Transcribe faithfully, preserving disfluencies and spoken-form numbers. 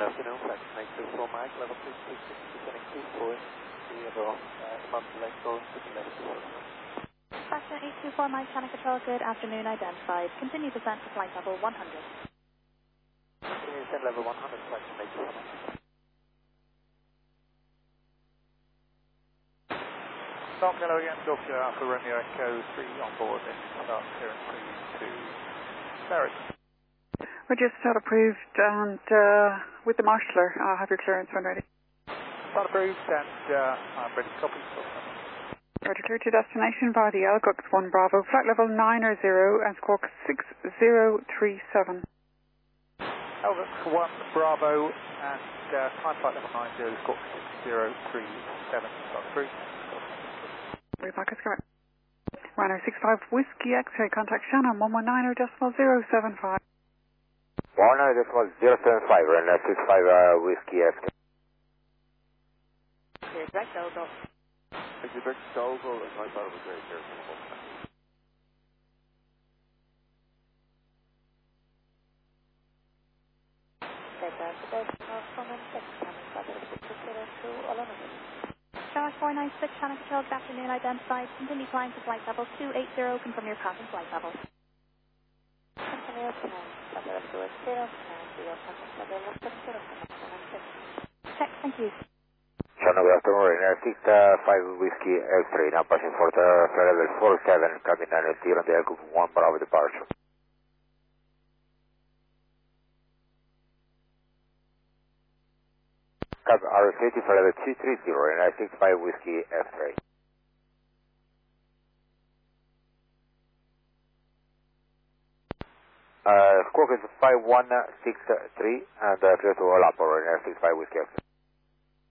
Afternoon, flight eight two four Mike, level two two six, descending two four, zero, month left going to the left. Fashion eight two four Mike, Channel Control, good afternoon, identified. Continue descent to flight level one hundred. Continue descent level one hundred, flight eight two four Mike. Start Hello again, Doctor Alpha Romeo Echo three on board, then start clearance three to Barrett. We're just not approved and uh, with the marshaller, I'll have your clearance when ready. Start approved and uh, I'm ready to copy. Roger, clear to destination via the L G U X one Bravo, flight level nine zero and squawk six zero three seven. L G U X one Bravo and uh, time flight level nine zero, squawk six zero three seven. Start approved. Reback is correct. Runner six five Whiskey X-ray, contact Shannon one one nine decimal zero seven five. one nine decimal zero seven five, runner six five uh, Whiskey X-ray. Clear direct Dogo. Thank you, Direct Dogo, and my thought it was very careful. Shark four nine six, Channel Control, good afternoon, identified. Continue flying to flight level two eight zero, confirm your passing flight level. Check, thank you. Channel, good afternoon, runner six five Whiskey X-ray, now passing for the flight level four seven, coming nine zero on the L G U X one Bravo departure. Cap R S eighty for level two three zero, and I six five Whiskey X-ray. Uh, squawk is five one six three, and uh, clear to all up, or six five Whiskey X-ray.